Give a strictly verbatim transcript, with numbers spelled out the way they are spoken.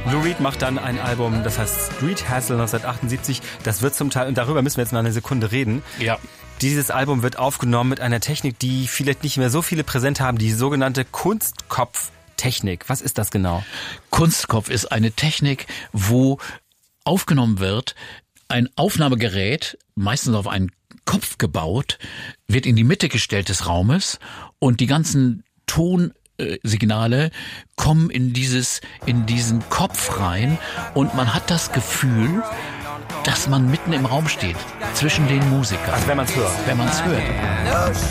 Lou Reed macht dann ein Album, das heißt Street Hustle neunzehnhundertachtundsiebzig. Das wird zum Teil, und darüber müssen wir jetzt noch eine Sekunde reden. Ja. Dieses Album wird aufgenommen mit einer Technik, die vielleicht nicht mehr so viele präsent haben, die sogenannte Kunstkopftechnik. Was ist das genau? Kunstkopf ist eine Technik, wo aufgenommen wird, ein Aufnahmegerät, meistens auf einen Kopf gebaut, wird in die Mitte gestellt des Raumes und die ganzen Tonsignale kommen in dieses, in diesen Kopf rein und man hat das Gefühl, dass man mitten im Raum steht, zwischen den Musikern. Also wenn man es hört. Wenn man es hört.